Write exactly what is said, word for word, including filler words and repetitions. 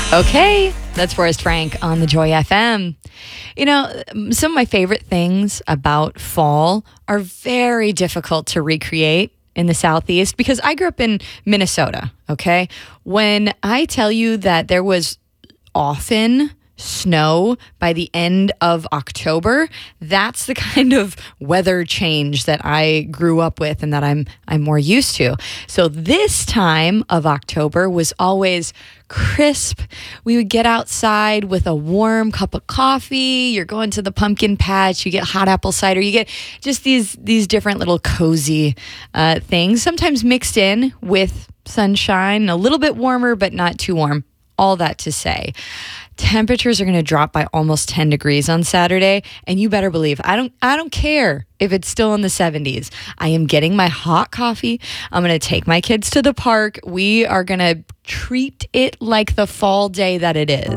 Okay, that's Forrest Frank on the Joy F M. You know, some of my favorite things about fall are very difficult to recreate in the Southeast because I grew up in Minnesota, okay? When I tell you that there was often snow by the end of October, that's the kind of weather change that I grew up with and that I'm I'm more used to. So this time of October was always crisp. We would get outside with a warm cup of coffee. You're going to the pumpkin patch. You get hot apple cider. You get just these these different little cozy uh, things, sometimes mixed in with sunshine, a little bit warmer, but not too warm. All that to say, temperatures are going to drop by almost ten degrees on Saturday, and you better believe I don't I don't care if it's still in the seventies. I am getting my hot coffee. I'm going to take my kids to the park. We are going to treat it like the fall day that it is.